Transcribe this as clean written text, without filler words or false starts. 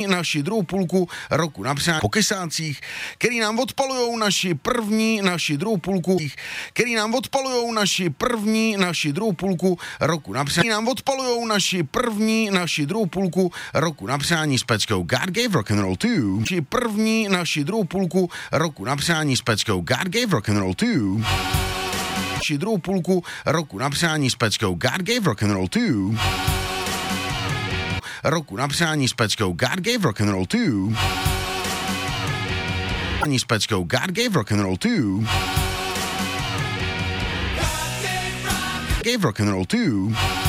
naši druhou půlku roku na přání po kesácích, který nám odpalujou naši druhou půlku, který nám odpalujou naši druhou půlku roku na přání, nám odpalujou naši druhou půlku roku na přání s peckou God Gave Rock and Roll 2, naši druhou půlku roku na přání s peckou God Gave Rock and Roll 2, naši druhou půlku roku na přání s peckou God Gave Rock and Roll 2, roku na přání s peckou God Gave Rock and Roll 2, s peckou God Gave Rock and Roll 2, Gave Rock and Roll 2.